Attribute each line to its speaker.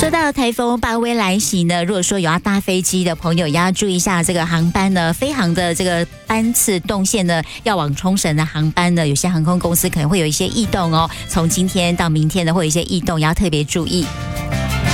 Speaker 1: 说到台风巴威来袭呢，如果说有要搭飞机的朋友，也要注意一下这个航班呢，飞航的这个班次动线呢，要往冲绳的航班呢，有些航空公司可能会有一些异动哦。从今天到明天呢，会有一些异动，也要特别注意。